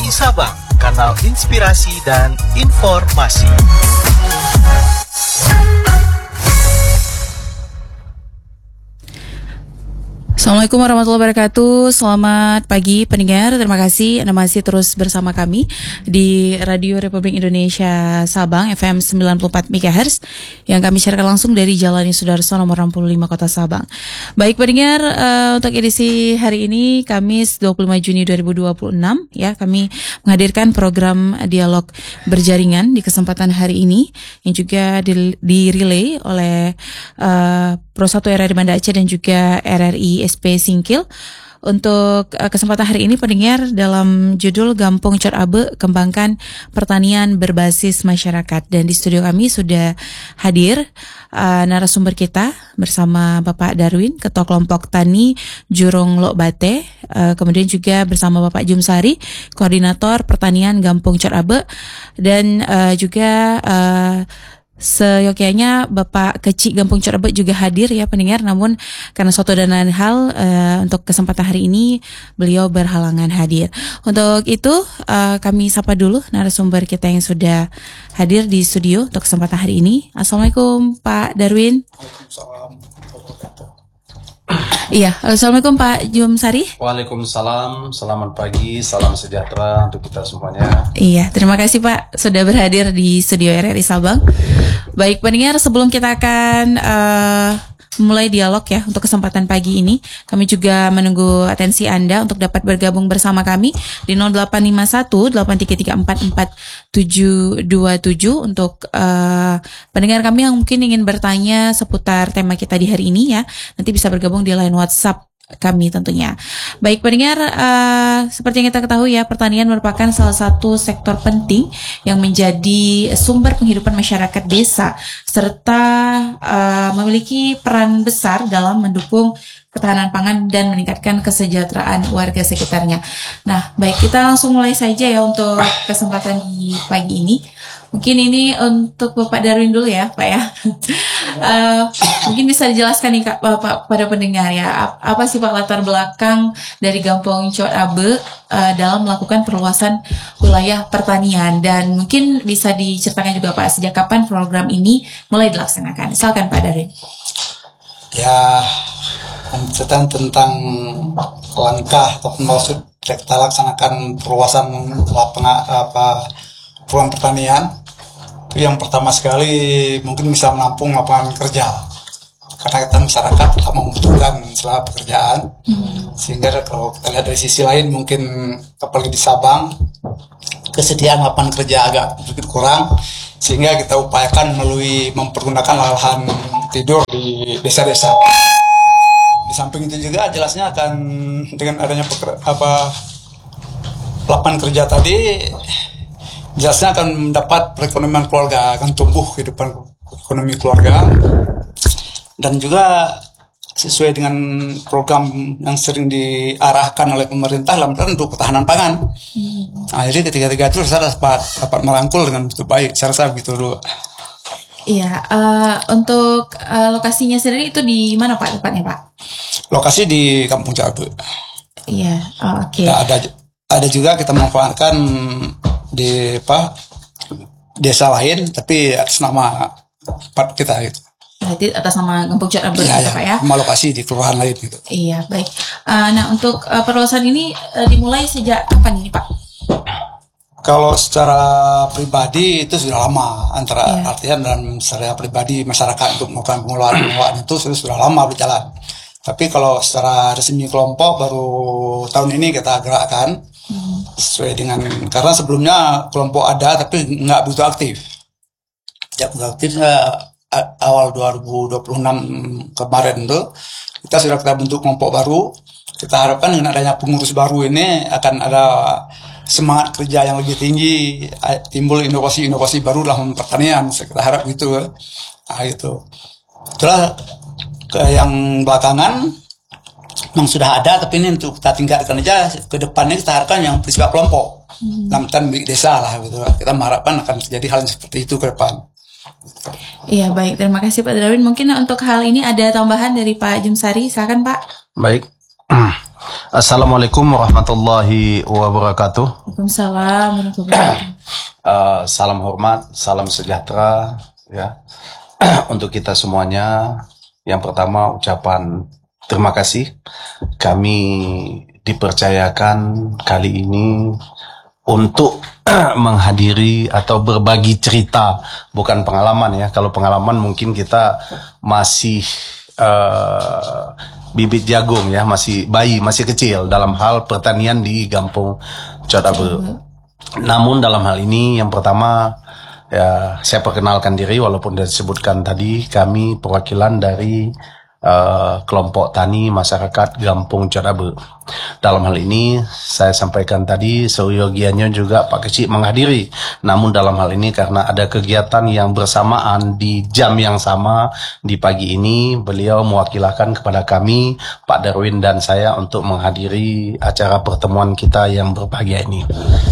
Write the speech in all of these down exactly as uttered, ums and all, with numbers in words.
I Sabang, kanal inspirasi dan informasi. Assalamualaikum warahmatullahi wabarakatuh. Selamat pagi pendengar. Terima kasih Anda masih terus bersama kami di Radio Republik Indonesia Sabang F M sembilan puluh empat megahertz yang kami siarkan langsung dari Jalan Sudarso nomor enam puluh lima Kota Sabang. Baik pendengar, uh, untuk edisi hari ini Kamis dua puluh lima Juni dua ribu dua puluh enam ya, kami menghadirkan program dialog berjaringan di kesempatan hari ini yang juga direlay oleh uh, Pro satu R R I Banda Aceh dan juga R R I S P Singkil. Untuk uh, kesempatan hari ini pendengar, dalam judul Gampong Cor Abe Kembangkan Pertanian Berbasis Masyarakat, dan di studio kami sudah hadir uh, narasumber kita bersama Bapak Darwin, Ketua Kelompok Tani Jurong Lok Bate, uh, kemudian juga bersama Bapak Jumsari, Koordinator Pertanian Gampong Cor Abe, dan uh, juga uh, seyogyanya Bapak Kecik Gampong Cor Abe juga hadir ya pendengar, namun karena suatu dan lain hal uh, untuk kesempatan hari ini beliau berhalangan hadir. Untuk itu uh, kami sapa dulu narasumber kita yang sudah hadir di studio untuk kesempatan hari ini. Assalamualaikum Pak Darwin. Waalaikumsalam. Iya, assalamualaikum Pak Jumsari. Waalaikumsalam, selamat pagi, salam sejahtera untuk kita semuanya. Iya, terima kasih Pak sudah berhadir di studio R R I Sabang. Baik pendengar, sebelum kita akan uh, mulai dialog ya untuk kesempatan pagi ini, kami juga menunggu atensi Anda untuk dapat bergabung bersama kami di nol delapan lima satu delapan tiga tiga empat empat tujuh dua tujuh untuk uh, pendengar kami yang mungkin ingin bertanya seputar tema kita di hari ini ya, nanti bisa bergabung di line WhatsApp kami tentunya. Baik pendengar, uh, seperti yang kita ketahui ya, pertanian merupakan salah satu sektor penting yang menjadi sumber penghidupan masyarakat desa, serta uh, memiliki peran besar dalam mendukung ketahanan pangan dan meningkatkan kesejahteraan warga sekitarnya. Nah, baik, kita langsung mulai saja ya untuk kesempatan di pagi ini. Mungkin ini untuk Bapak Darwin dulu ya, Pak ya. uh, mungkin bisa dijelaskan nih Kak, Pak, pada pendengar ya, apa sih Pak latar belakang dari Gampong Cor Abe uh, dalam melakukan perluasan wilayah pertanian, dan mungkin bisa diceritakan juga Pak sejak kapan program ini mulai dilaksanakan. Silakan Pak Darwin. Ya, tentang tentang langkah atau maksud kita laksanakan perluasan lapangan apa peluang pertanian. Itu yang pertama sekali mungkin bisa menampung lapangan kerja, karena kita masyarakat tak membutuhkan selama pekerjaan. hmm. Sehingga kalau kita lihat dari sisi lain, mungkin apalagi di Sabang kesediaan lapangan kerja agak sedikit kurang, sehingga kita upayakan melalui mempergunakan lahan tidur di desa-desa. Di samping itu juga jelasnya akan dengan adanya peker, apa lapangan kerja tadi, jelasnya akan mendapat perekonomian keluarga, akan tumbuh kehidupan ekonomi keluarga, dan juga sesuai dengan program yang sering diarahkan oleh pemerintah dalam rangka untuk ketahanan pangan. Hmm. Nah, jadi ketiga-tiga itu saya dapat dapat merangkul dengan begitu baik. Saya rasa begitu dulu. Iya, uh, untuk uh, lokasinya sendiri itu di mana Pak tepatnya Pak? Lokasi di Kampung Cor Abe. Iya, oh, oke. Okay. Nah, ada ada juga kita memanfaatkan di apa desa lain tapi atas nama part kita gitu. Berarti atas nama Gampong Cor Abe ya, ya, Pak ya. Sama lokasi di kelurahan lain gitu. Iya, baik. Uh, nah, untuk uh, perluasan ini uh, dimulai sejak kapan ini, Pak? Kalau secara pribadi itu sudah lama, antara yeah. artian dan secara pribadi masyarakat untuk melakukan pengelolaan-pengelolaan itu sudah, sudah lama berjalan. Tapi kalau secara resmi kelompok baru tahun ini kita gerakkan. Hmm. Sesuai dengan, karena sebelumnya kelompok ada tapi nggak begitu aktif. Ya, begitu aktif uh, awal dua ribu dua puluh enam kemarin tuh kita sudah kita bentuk kelompok baru. Kita harapkan dengan adanya pengurus baru ini akan ada semangat kerja yang lebih tinggi, timbul inovasi-inovasi baru dalam pertanian. Kita harap gitu. Nah, itu. Setelah ke yang belakangan memang sudah ada, tapi ini untuk kita tingkatkan aja ke depannya. Kita harapkan yang bersifat kelompok, hmm. namanya milik desa lah gitu. Kita mengharapkan akan terjadi hal yang seperti itu ke depan. Iya, baik, terima kasih Pak Darwin. Mungkin untuk hal ini ada tambahan dari Pak Jumsari, silakan Pak. Baik. Assalamualaikum warahmatullahi wabarakatuh. Waalaikumsalam warahmatullahi wabarakatuh. Uh, salam hormat, salam sejahtera ya untuk kita semuanya. Yang pertama ucapan terima kasih kami dipercayakan kali ini untuk menghadiri atau berbagi cerita, bukan pengalaman ya. Kalau pengalaman mungkin kita masih uh, bibit jagung ya, masih bayi, masih kecil dalam hal pertanian di Kampung Cot Abe. Namun dalam hal ini yang pertama ya saya perkenalkan diri, walaupun sudah disebutkan tadi kami perwakilan dari uh, kelompok tani masyarakat Kampung Cot Abe. Dalam hal ini saya sampaikan tadi seyogianya juga Pak Kecik menghadiri. Namun dalam hal ini karena ada kegiatan yang bersamaan di jam yang sama di pagi ini, beliau mewakilkan kepada kami Pak Darwin dan saya untuk menghadiri acara pertemuan kita yang berbahagia ini.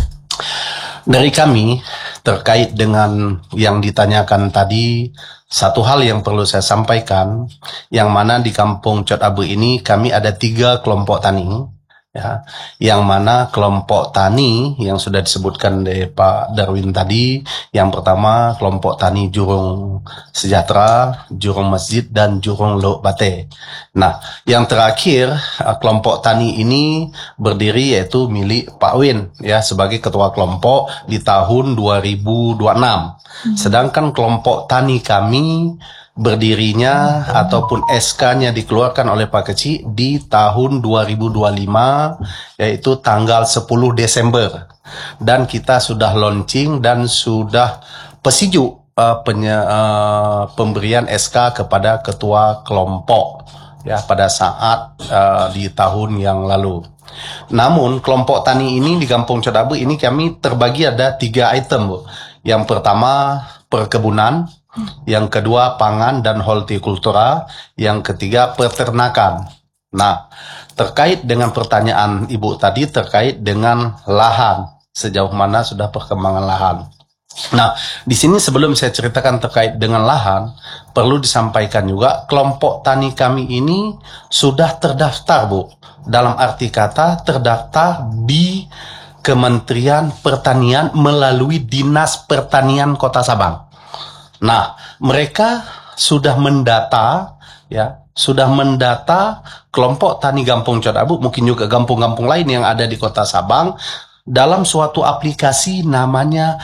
Dari kami terkait dengan yang ditanyakan tadi, satu hal yang perlu saya sampaikan, yang mana di Kampung Cot Abe ini kami ada tiga kelompok tani, ya, yang mana kelompok tani yang sudah disebutkan oleh Pak Darwin tadi, yang pertama kelompok tani Jurung Sejahtera, Jurung Masjid, dan Jurung Lok Bate. Nah, yang terakhir kelompok tani ini berdiri yaitu milik Pak Win ya sebagai ketua kelompok di tahun dua ribu dua puluh enam. Hmm. Sedangkan kelompok tani kami berdirinya hmm. ataupun S K-nya dikeluarkan oleh Pak Kecik di tahun dua ribu dua puluh lima yaitu tanggal sepuluh Desember. Dan kita sudah launching dan sudah pesiju uh, penye, uh, pemberian S K kepada ketua kelompok ya pada saat uh, di tahun yang lalu. Namun kelompok tani ini di Kampung Cot Abe ini kami terbagi ada tiga item, Bu. Yang pertama perkebunan, yang kedua pangan dan hortikultura, yang ketiga peternakan. Nah, terkait dengan pertanyaan Ibu tadi terkait dengan lahan, sejauh mana sudah perkembangan lahan. Nah, di sini sebelum saya ceritakan terkait dengan lahan, perlu disampaikan juga kelompok tani kami ini sudah terdaftar, Bu. Dalam arti kata terdaftar di Kementerian Pertanian melalui Dinas Pertanian Kota Sabang. Nah, mereka sudah mendata ya, sudah mendata kelompok tani Kampung Cot Abe, mungkin juga kampung-kampung lain yang ada di Kota Sabang dalam suatu aplikasi namanya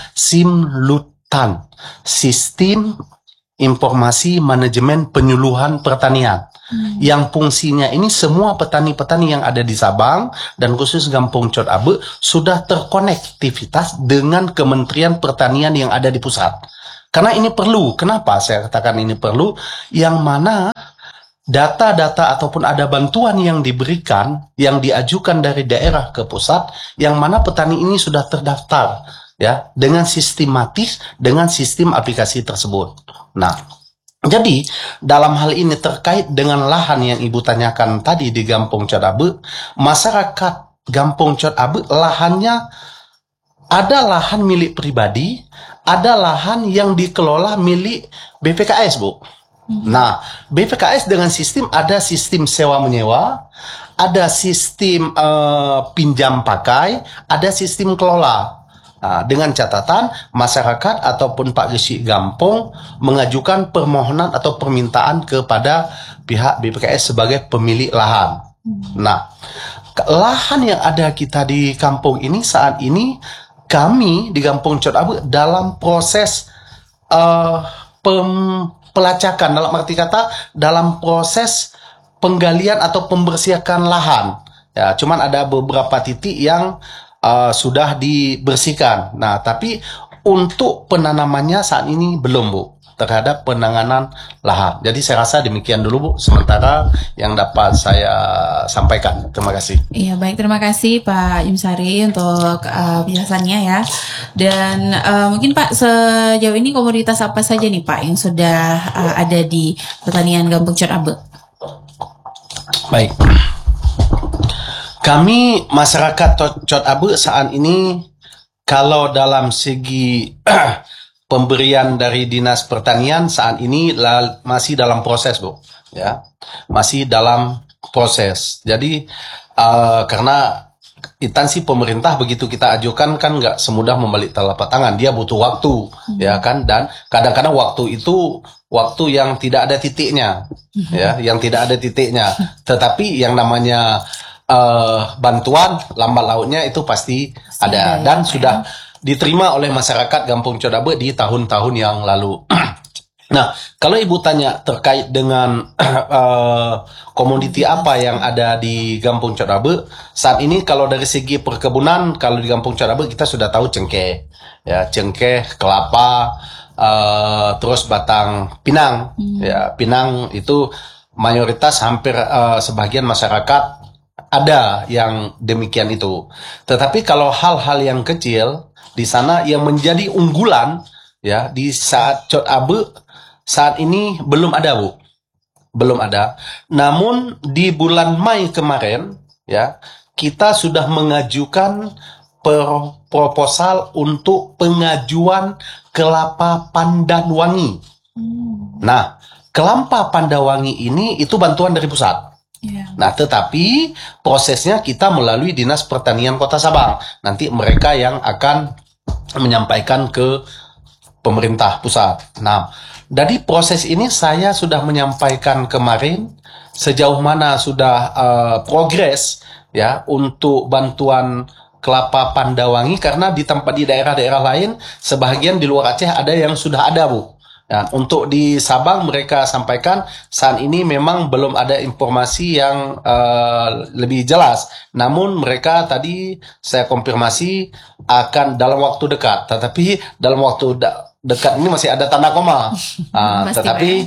Simlutan, Sistem Informasi Manajemen Penyuluhan Pertanian. Hmm. Yang fungsinya ini semua petani-petani yang ada di Sabang dan khusus Kampung Cot Abe sudah terkonektivitas dengan Kementerian Pertanian yang ada di pusat. Karena ini perlu. Kenapa saya katakan ini perlu? Yang mana data-data ataupun ada bantuan yang diberikan, yang diajukan dari daerah ke pusat, yang mana petani ini sudah terdaftar ya dengan sistematis dengan sistem aplikasi tersebut. Nah, jadi dalam hal ini terkait dengan lahan yang Ibu tanyakan tadi di Kampung Cot Abe, masyarakat Kampung Cot Abe lahannya ada lahan milik pribadi, ada lahan yang dikelola milik B P K S, Bu. Nah, B P K S dengan sistem ada sistem sewa menyewa, ada sistem uh, pinjam pakai, ada sistem kelola. Nah, dengan catatan masyarakat ataupun Pak Gesik Gampong mengajukan permohonan atau permintaan kepada pihak B P K S sebagai pemilik lahan. Nah, lahan yang ada kita di kampung ini saat ini kami di Kampung Cot Abe dalam proses uh, pem pelacakan, dalam arti kata dalam proses penggalian atau pembersihan lahan. Ya, cuman ada beberapa titik yang uh, sudah dibersihkan. Nah, tapi untuk penanamannya saat ini belum, Bu, terhadap penanganan lahan. Jadi saya rasa demikian dulu, Bu, sementara yang dapat saya sampaikan. Terima kasih. Iya, baik, terima kasih Pak Yumsari untuk uh, penjelasannya ya. Dan uh, mungkin Pak, sejauh ini komoditas apa saja nih Pak yang sudah uh, ada di pertanian Kampung Cot Abe? Baik. Kami masyarakat Cot Abe saat ini kalau dalam segi pemberian dari Dinas Pertanian saat ini la, masih dalam proses, Bu, ya, masih dalam proses. Jadi uh, karena instansi pemerintah begitu kita ajukan kan nggak semudah membalik telapak tangan, dia butuh waktu, hmm. ya kan, dan kadang-kadang waktu itu waktu yang tidak ada titiknya, hmm. ya, yang tidak ada titiknya. Tetapi yang namanya uh, bantuan lambat lautnya itu pasti ada, dan ya, sudah ya. diterima oleh masyarakat Kampung Codabe di tahun-tahun yang lalu. Nah, kalau Ibu tanya terkait dengan uh, komoditi apa yang ada di Kampung Codabe, saat ini kalau dari segi perkebunan, kalau di Kampung Codabe kita sudah tahu cengkeh, ya, cengkeh, kelapa, uh, terus batang pinang, hmm. ya, pinang itu mayoritas hampir uh, sebagian masyarakat ada yang demikian itu. Tetapi kalau hal-hal yang kecil di sana yang menjadi unggulan, ya, di saat Codabe saat ini belum ada, Bu. Belum ada. Namun di bulan Mei kemarin, ya, kita sudah mengajukan per proposal untuk pengajuan kelapa pandan wangi. Hmm. Nah, kelapa pandan wangi ini itu bantuan dari pusat. Yeah. Nah, tetapi prosesnya kita melalui Dinas Pertanian Kota Sabang. Nanti mereka yang akan menyampaikan ke pemerintah pusat. Nah, dari proses ini saya sudah menyampaikan kemarin sejauh mana sudah uh, progres, ya, untuk bantuan kelapa pandawangi, karena di tempat di daerah-daerah lain sebagian di luar Aceh ada yang sudah ada, Bu. Dan untuk di Sabang mereka sampaikan saat ini memang belum ada informasi yang uh, lebih jelas. Namun mereka tadi saya konfirmasi akan dalam waktu dekat. Tetapi dalam waktu da- dekat ini masih ada tanda koma. Uh, tetapi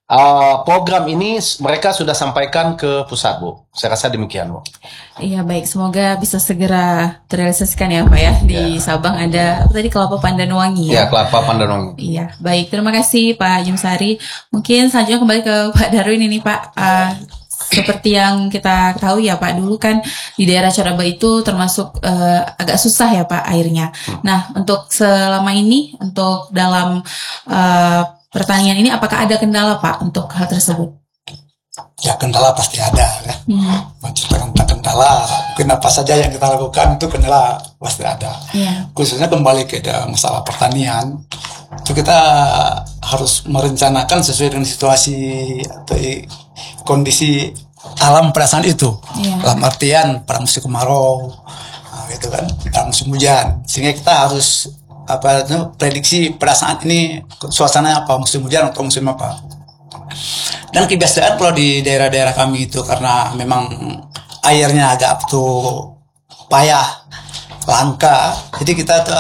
uh, program ini mereka sudah sampaikan ke pusat, Bu. Saya rasa demikian, Bu. Iya, baik. Semoga bisa segera terrealisasikan ya, Pak, ya. Di ya. Sabang ada apa tadi, kelapa pandan wangi, ya? Ya, kelapa pandan wangi. Iya, baik. Terima kasih Pak Jumsari. Mungkin selanjutnya kembali ke Pak Darwin ini, Pak. Uh, Seperti yang kita tahu ya Pak, dulu kan di daerah Codabe itu termasuk uh, agak susah ya Pak airnya. Hmm. Nah, untuk selama ini, untuk dalam uh, pertanian ini, apakah ada kendala Pak untuk hal tersebut? Ya, kendala pasti ada ya. Hmm. Menciptakan kendala, mungkin apa saja yang kita lakukan itu kendala pasti ada. Yeah. Khususnya kembali ke masalah pertanian, itu kita harus merencanakan sesuai dengan situasi atau kondisi alam pada saat itu. Yeah. Dalam artian pada musim kemarau, nah, gitu kan, pada musim hujan, sehingga kita harus apa itu prediksi pada saat ini suasana apa, musim hujan atau musim apa. Dan kebiasaan kalau di daerah-daerah kami itu karena memang airnya agak tuh payah, langka, jadi kita tuh,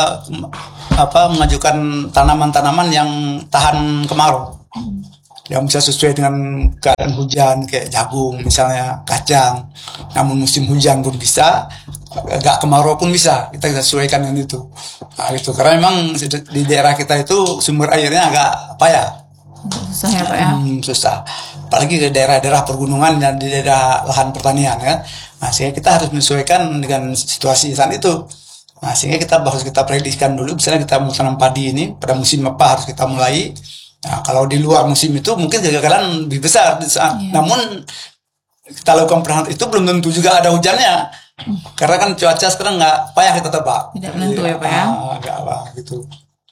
apa mengajukan tanaman-tanaman yang tahan kemarau, yang bisa sesuai dengan keadaan hujan, kayak jagung misalnya, kacang. Namun musim hujan pun bisa, agak kemarau pun bisa, kita bisa sesuaikan dengan itu. Nah, itu karena memang di daerah kita itu sumber airnya agak payah. Susah ya Pak ya? Hmm, susah. Apalagi di daerah-daerah pergunungan dan di daerah lahan pertanian kan. Nah, sehingga kita harus menyesuaikan dengan situasi saat itu. Nah, sehingga kita harus kita prediksikan dulu. Misalnya kita mau tanam padi ini pada musim apa harus kita mulai. Nah, kalau di luar musim itu mungkin kegagalan lebih besar. Yeah. Namun kita lakukan perhatian itu belum tentu juga ada hujannya. Hmm. Karena kan cuaca sekarang nggak payah kita tebak. Tidak menentu ya Pak ya? Nggak apa gitu.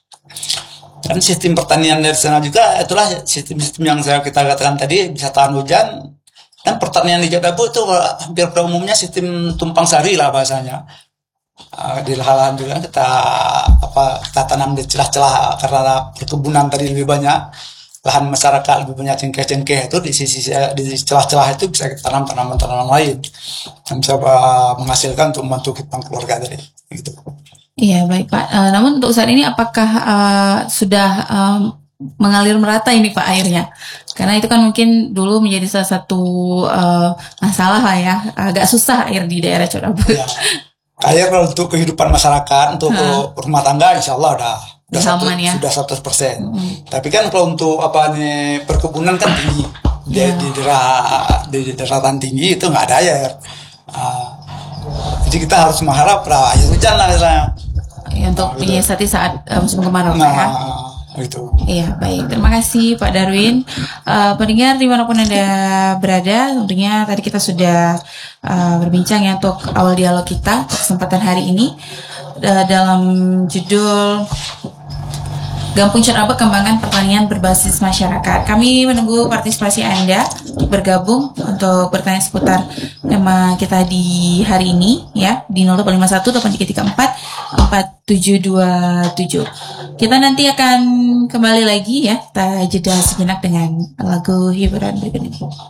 Dan sistem pertanian dari sana juga itulah sistem-sistem yang saya kita katakan tadi, bisa tahan hujan. Dan pertanian di Codabe itu hampir pada umumnya sistem tumpang sari lah bahasanya. Uh, di lahan juga kita apa kita tanam di celah-celah karena perkebunan tadi lebih banyak, lahan masyarakat lebih banyak cengkeh-cengkeh, itu di sisi di celah-celah itu bisa kita tanam tanaman-tanaman lain yang bisa uh, menghasilkan untuk membantu kita keluarga tadi gitu. Iya baik Pak. Uh, namun untuk saat ini apakah uh, sudah um, mengalir merata ini Pak airnya? Karena itu kan mungkin dulu menjadi salah satu uh, masalah lah ya, agak susah air di daerah Codabe. Ya. Air untuk kehidupan masyarakat, untuk hmm. rumah tangga, insya Allah udah udah satu, ya? Sudah seratus persen. Hmm. Tapi kan kalau untuk apa nih perkebunan kan tinggi, yeah. di, di daerah di daratan tinggi itu nggak ada air. Uh, jadi kita harus mengharap lah air hujan lah misalnya. Ya, untuk menyiasati saat uh, musim kemarau. Nah, ya? Itu. Iya, baik. Terima kasih Pak Darwin. Uh, pendengar dimanapun Anda berada, tentunya tadi kita sudah uh, berbincang ya untuk awal dialog kita kesempatan hari ini uh, dalam judul Gampung Ceraba Kembangan Pertanian Berbasis Masyarakat. Kami menunggu partisipasi Anda untuk bergabung untuk bertanya seputar tema kita di hari ini ya di nol delapan lima satu delapan tiga tiga empat empat tujuh dua tujuh. Kita nanti akan kembali lagi ya. Kita jeda sejenak dengan lagu hiburan berikut ini.